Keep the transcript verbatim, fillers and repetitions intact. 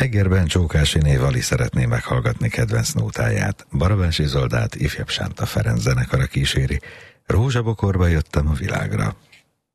Egerben Csókási Névali szeretné meghallgatni kedvenc nótáját. Barabási Zoldát ifjabb Sánta Ferenc zenekara kíséri. Rózsabokorba jöttem a világra.